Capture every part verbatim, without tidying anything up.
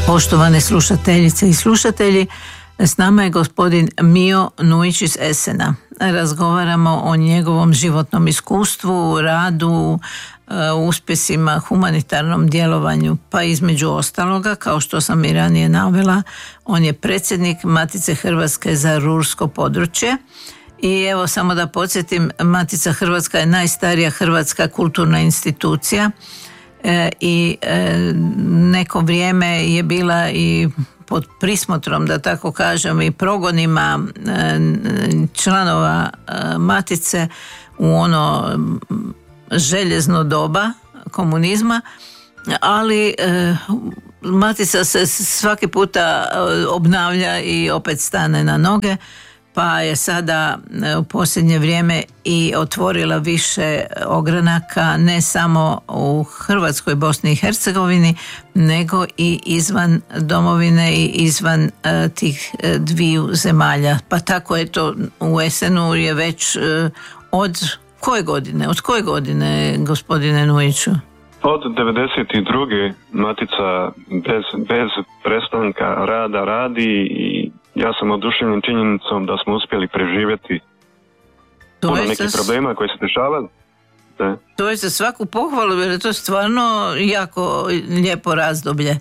Poštovane slušateljice i slušatelji, s nama je gospodin Mio Nujić iz Esena. Razgovaramo o njegovom životnom iskustvu, radu, uspjesima, humanitarnom djelovanju, pa između ostaloga, kao što sam i ranije navela, on je predsjednik Matice Hrvatske za rursko područje. I evo samo da podsjetim, Matica Hrvatska je najstarija hrvatska kulturna institucija e, i e, neko vrijeme je bila i pod prismotrom, da tako kažem, i progonima e, članova e, Matice u ono željezno doba komunizma, ali e, Matica se svaki puta obnavlja i opet stane na noge, pa je sada u posljednje vrijeme i otvorila više ogranaka ne samo u Hrvatskoj, Bosni i Hercegovini, nego i izvan domovine i izvan uh, tih uh, dviju zemalja. Pa tako je to u Esenu je već uh, od koje godine? Od koje godine, gospodine Nujiću? Od devedeset druge Matica bez, bez prestanka rada radi i ja sam oduševljen činjenicom da smo uspjeli preživjeti to puno nekih za... problema koji se dešavali. Da. To je za svaku pohvalu, jer je to stvarno jako lijepo razdoblje.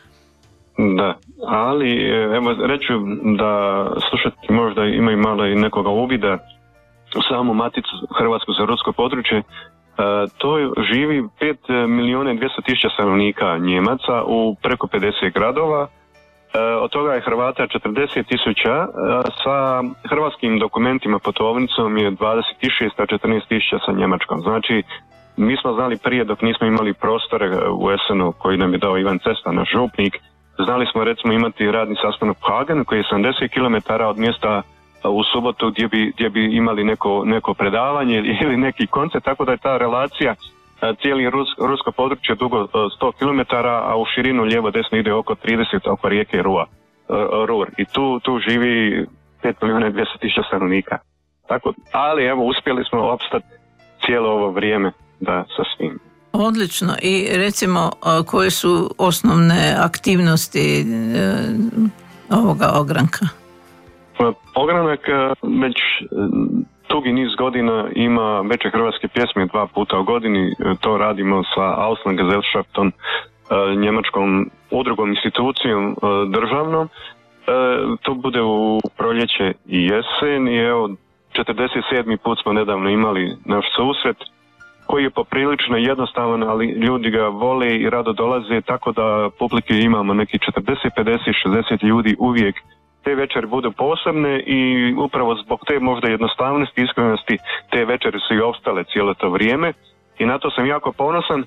Da, ali evo reću da slušati možda imaju malo i nekoga uvida u samu Maticu Hrvatsku za rursko područje. Uh, to živi pet milijuna i dvjesto tisuća stanovnika Njemaca u preko pedeset gradova. Uh, od toga je Hrvata četrdeset tisuća, uh, sa hrvatskim dokumentima putovnicom je dvadeset šest, a četrnaest tisuća sa njemačkom. Znači, mi smo znali prije dok nismo imali prostore u Esenu koji nam je dao Ivan Cesta, naš župnik. Znali smo recimo imati radni sastanak u Hagenu koji je sedamdeset kilometara od mjesta u subotu gdje bi, gdje bi imali neko, neko predavanje ili neki koncert, tako da je ta relacija cijeli Rus, rusko područje dugo sto kilometara, a u širinu lijevo desno ide oko trideset, oko rijeke Rua, Rur. I tu, tu živi pet milijuna i dvjesto tisuća stanovnika. Tako, ali evo uspjeli smo opstati cijelo ovo vrijeme da sa svim. Odlično. I recimo koje su osnovne aktivnosti ovoga ogranka? Ogranak već dugi niz godina ima veće hrvatske pjesme dva puta u godini. To radimo sa Auslandsgesellschaftom, njemačkom udrugom, institucijom državnom. To bude u proljeće i jesen i evo četrdeset sedmi put smo nedavno imali naš susret koji je poprilično jednostavan, ali ljudi ga vole i rado dolaze, tako da publike imamo neki četrdeset, pedeset, šezdeset ljudi uvijek. Te večeri budu posebne i upravo zbog te možda jednostavnosti i iskrenosti te večeri su i opstale cijelo to vrijeme i na to sam jako ponosan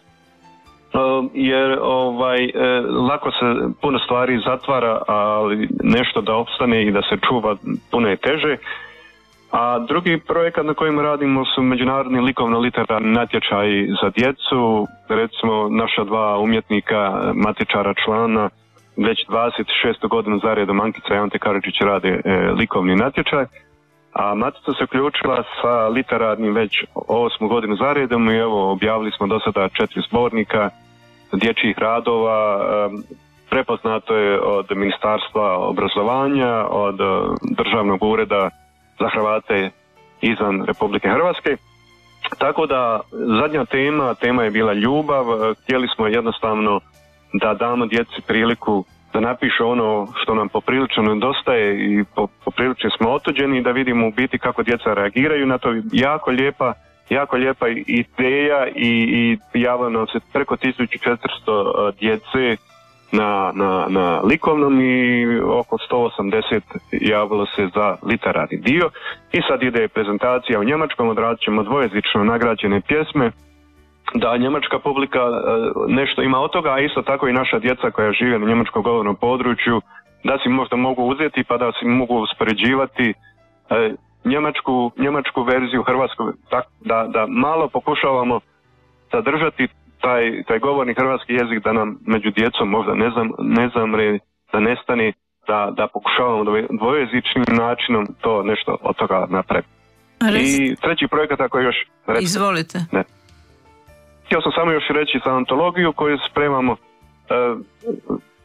jer ovaj, lako se puno stvari zatvara, ali nešto da opstane i da se čuva puno je teže. A drugi projekat na kojem radimo su međunarodni likovno-literarni natječaji za djecu, recimo naša dva umjetnika, matičara člana, već dvadeset šestu godinu za redom Ankica i Ante Karadžić rade e, likovni natječaj, a Matica se uključila sa literarnim već osmu godinu za redom i evo objavili smo do sada četiri zbornika dječjih radova, e, prepoznato je od Ministarstva obrazovanja, od Državnog ureda za Hrvate izvan Republike Hrvatske. Tako da zadnja tema, tema je bila ljubav, htjeli smo jednostavno da damo djeci priliku da napišu ono što nam poprilično nedostaje i po, poprilično smo otuđeni i da vidimo u biti kako djeca reagiraju na to. Jako lijepa, jako lijepa ideja i, i javilo nam se preko tisuću četiristo djece na, na, na likovnom i oko sto osamdeset javilo se za literarni dio. I sad ide prezentacija u njemačkom, odradit ćemo dvojezično nagrađene pjesme, da njemačka publika nešto ima od toga, a isto tako i naša djeca koja žive na njemačkom govornom području, da si možda mogu uzeti pa da si mogu uspoređivati njemačku, njemačku verziju hrvatsku, da, da malo pokušavamo zadržati taj, taj govorni hrvatski jezik, da nam među djecom možda ne, znam, ne zamre, da nestane, da, da pokušavamo dvojezičnim načinom to nešto od toga napraviti. I treći projekat ako još... Reći, Izvolite. Ne. Htio sam samo još reći za antologiju koju spremamo.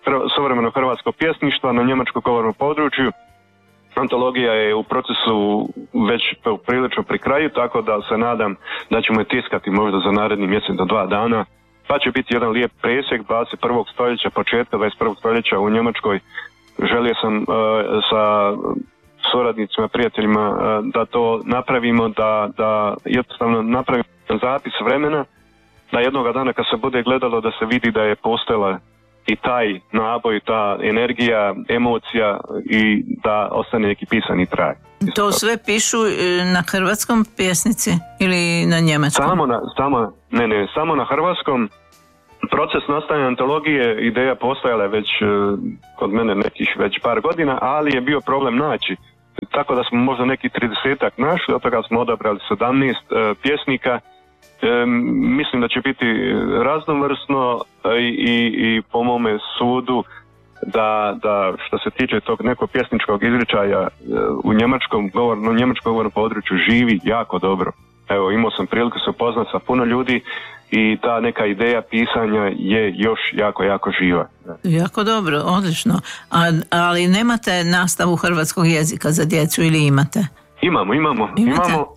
suvremeno hrvatsko pjesništva na njemačko govornom području. Antologija je u procesu već prilično pri kraju, tako da se nadam da ćemo je tiskati možda za naredni mjesec do dva dana, pa će biti jedan lijep presjek dvadeset prvog stoljeća, početka dvadeset prvog stoljeća u Njemačkoj. Želio sam uh, sa suradnicima, prijateljima uh, da to napravimo, da, da jednostavno napravimo zapis vremena, da jednoga dana kad se bude gledalo da se vidi da je postojala i taj naboj, ta energija, emocija i da ostane neki pisani trag. To sve pišu na hrvatskom pjesnici ili na njemačkom? Samo na, samo, ne, ne, samo na hrvatskom. Proces nastajanja antologije, ideja postojala je već kod mene nekih već par godina, ali je bio problem naći. Tako da smo možda neki tridesetak našli, od toga smo odabrali sedamnaest uh, pjesnika. E, mislim da će biti raznovrsno i, i, i po mome sudu da, da što se tiče tog nekog pjesničkog izričaja e, u njemačkom govornom, njemačkom govornom području živi jako dobro. Evo, imao sam priliku se upoznati sa puno ljudi i ta neka ideja pisanja je još jako, jako živa. Jako dobro, odlično. A, ali nemate nastavu hrvatskog jezika za djecu ili imate? Imamo, imamo. Imate? Imamo.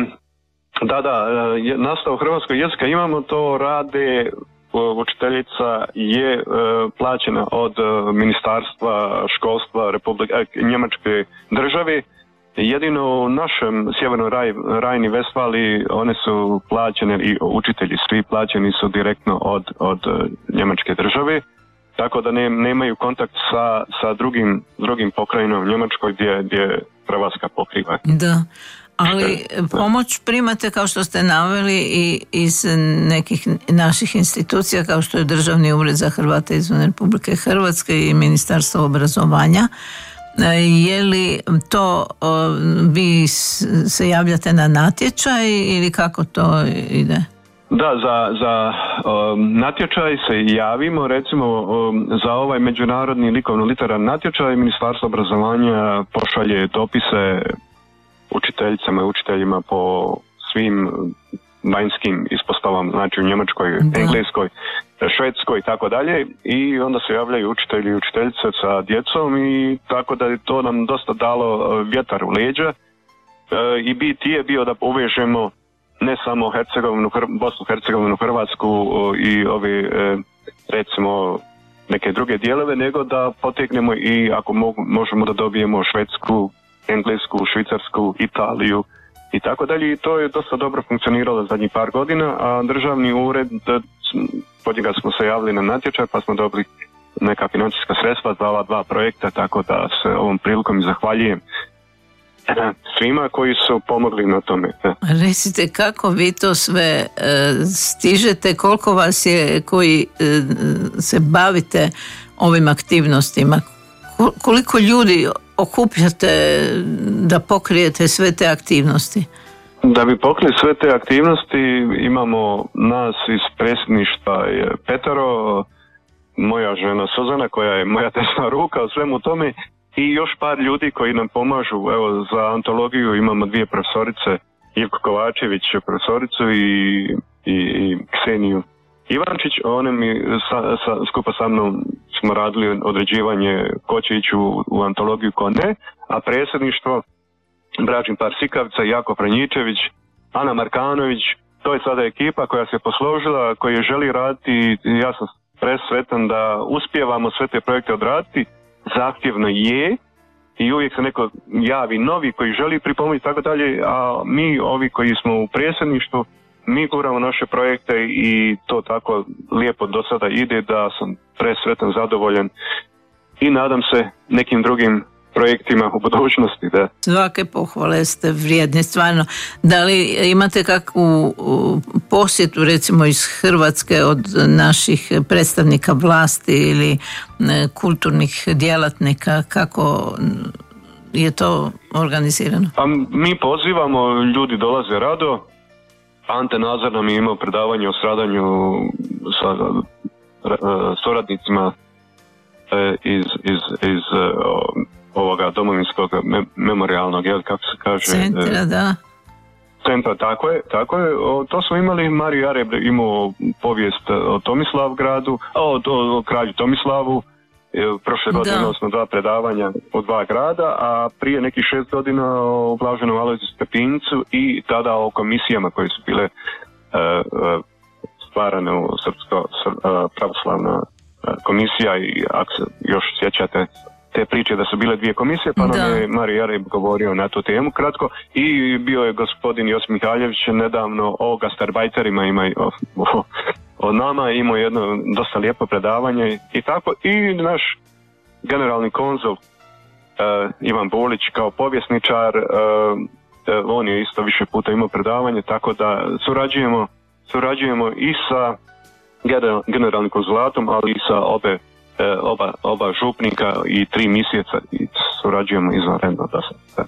Da, da, nastavu hrvatskog jezika imamo, to rade, učiteljica je plaćena od Ministarstva školstva Republike, Njemačke države. Jedino u našem sjevernoj Raj, Rajni Vestfali one su plaćene i učitelji svi plaćeni su direktno od, od Njemačke države, tako da ne, nemaju kontakt sa, sa drugim, drugim pokrajinom Njemačkoj gdje, gdje Hrvatska pokriva. Da. Ali pomoć primate, kao što ste naveli, i iz nekih naših institucija kao što je Državni ured za Hrvate izvan Republike Hrvatske i Ministarstvo obrazovanja. Je li to, vi se javljate na natječaj ili kako to ide? Da, za, za um, natječaj se javimo, recimo um, za ovaj međunarodni likovno-literarni natječaj Ministarstvo obrazovanja pošalje dopise učiteljicama i učiteljima po svim vanjskim ispostavama, znači u Njemačkoj, da. Engleskoj, Švedskoj i tako dalje, i onda se javljaju učitelji i učiteljice sa djecom i tako da je to nam dosta dalo vjetar u leđa e, i bit je bio da povežemo ne samo Hercegovinu, Bosnu, Hercegovinu, Hrvatsku i ove e, recimo neke druge dijelove, nego da potegnemo i ako mogu, možemo da dobijemo Švedsku, Englesku, Švicarsku, Italiju i tako dalje, i to je dosta dobro funkcioniralo zadnjih par godina, a državni ured, pod njega smo se javili na natječaj pa smo dobili neka financijska sredstva za ova dva projekta, tako da se ovom prilikom i zahvaljujem svima koji su pomogli na tome. Recite, kako vi to sve e, stižete, koliko vas je koji e, se bavite ovim aktivnostima, koliko ljudi okupljate da pokrijete sve te aktivnosti? Da bi pokrili sve te aktivnosti imamo nas iz predsjedništva Petaro, moja žena Suzana koja je moja desna ruka u svemu tome i još par ljudi koji nam pomažu. Evo, za antologiju imamo dvije profesorice, Ivko Kovačević profesoricu i, i, i Kseniju Ivančić. One mi sa, sa, skupa sa mnom smo radili određivanje ko će ići u, u antologiju, ko ne, a predsjedništvo Bračin Parsikavica, Jako Franjičević, Ana Markanović, to je sada ekipa koja se posložila, koja želi raditi. Ja sam presretan da uspijevamo sve te projekte odraditi. Zahtjevno je i uvijek se neko javi novi koji želi pripomoći tako dalje, a mi ovi koji smo u predsjedništvu, mi guramo naše projekte i to tako lijepo do sada ide da sam presretan, zadovoljan i nadam se nekim drugim projektima u budućnosti. Da. Svake pohvale, ste vrijedni, stvarno. Da li imate kakvu posjetu recimo iz Hrvatske od naših predstavnika vlasti ili kulturnih djelatnika, kako je to organizirano? A mi pozivamo, ljudi dolaze rado. Ante Nazar nam je imao predavanje o stradanju sa suradnicima iz, iz, iz ovoga domovinskog memorialnog, jel, kako se kaže? Centra, da. Centra, tako je, tako je. O, to smo imali, Mario Jareb imao povijest o Tomislavgradu, o, o, o kralju Tomislavu, Prošle godine imali smo dva predavanja u dva grada, a prije nekih šest godina o Blaženom Alojziju Stepincu i tada o komisijama koje su bile uh, uh, stvarane u Srpsko uh, pravoslavna uh, komisija i ako se još sjećate te priče da su bile dvije komisije, pa nam je Marij Jareb govorio na tu temu kratko i bio je gospodin Josip Mihaljević nedavno o gastarbajterima, ima o, o, o nama, imao jedno dosta lijepo predavanje i tako, i naš generalni konzul uh, Ivan Bulić kao povjesničar, uh, uh, on je isto više puta imao predavanje, tako da surađujemo, surađujemo i sa general, generalnim konzulatom, ali i sa obe Oba, oba župnika i tri mjeseca i surađujemo izvanredno da se.